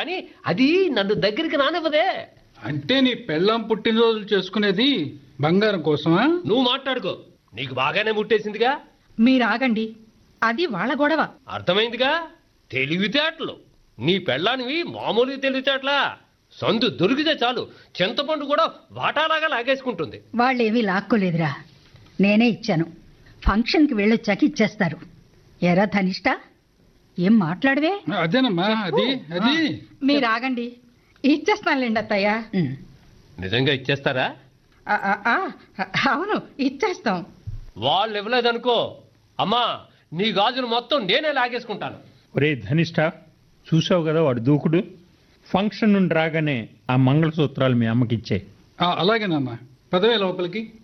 కానీ అది నన్ను దగ్గరికి రానివ్వదే. అంటే నీ పెళ్ళాం పుట్టినరోజులు చేసుకునేది బంగారం కోసమా? నువ్వు మాట్లాడుకో, నీకు బాగానే ముట్టేసిందిగా. మీరు ఆగండి, అది వాళ్ళ గొడవ. అర్థమైందిగా, తెలివితేటలు. నీ పెళ్ళానివి మామూలుగా తెలివితేటలా? సందు దొరికితే చాలు చింతపండు కూడా వాటాలాగా లాగేసుకుంటుంది. వాళ్ళేమీ లాక్కోలేదురా, నేనే ఇచ్చాను. ఫంక్షన్కి వెళ్ళొచ్చాక ఇచ్చేస్తారు. ఎరా ధనిష్ట, ఏం మాట్లాడవే? అదేనమ్మా, అది అది మీరు ఆగండి, ఇచ్చేస్తానులేండి అత్తయ్య. నిజంగా ఇచ్చేస్తారా? అవును, ఇచ్చేస్తాం. వాళ్ళు ఇవ్వలేదనుకో, అమ్మా నీ గాజులు మొత్తం నేనే లాగేసుకుంటాను. ఒరే ధనిష్ట, చూసావు కదా వాడు దూకుడు. ఫంక్షన్ నుండి రాగానే ఆ మంగళసూత్రాలు మీ అమ్మకిచ్చే. అలాగేనమ్మా, పదవే లోపలికి.